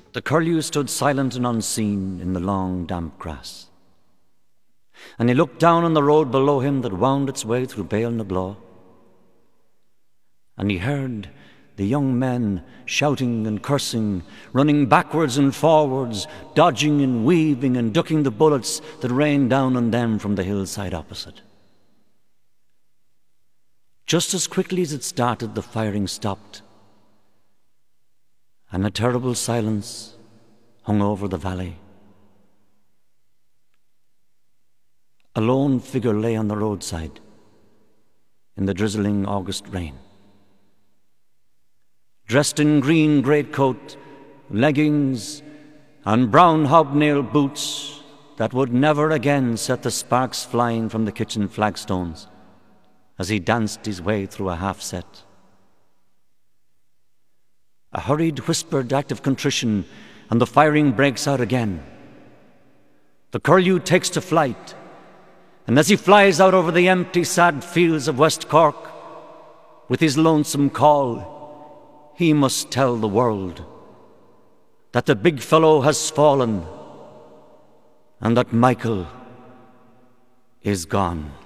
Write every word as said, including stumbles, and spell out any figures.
The curlew stood silent and unseen in the long, damp grass. And he looked down on the road below him that wound its way through Béal na Bláth. And he heard the young men shouting and cursing, running backwards and forwards, dodging and weaving and ducking the bullets that rained down on them from the hillside opposite. Just as quickly as it started, the firing stopped, and a terrible silence hung over the valley. A lone figure lay on the roadside in the drizzling August rain. Dressed in green greatcoat, leggings, and brown hobnail boots that would never again set the sparks flying from the kitchen flagstones as he danced his way through a half-set. A hurried, whispered act of contrition, and the firing breaks out again. The curlew takes to flight, and as he flies out over the empty, sad fields of West Cork, with his lonesome call, he must tell the world that the big fellow has fallen and that Michael is gone.